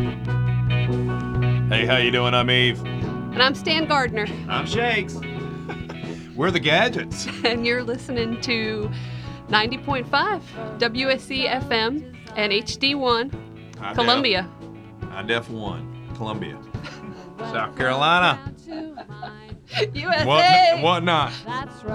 Hey, how you doing? I'm Eve. And I'm Stan Gardner. I'm Shakes. We're the Gadgets. And you're listening to 90.5 WSC FM and HD1 Columbia. IDEF 1, Columbia. South Carolina. USA. What not? That's right.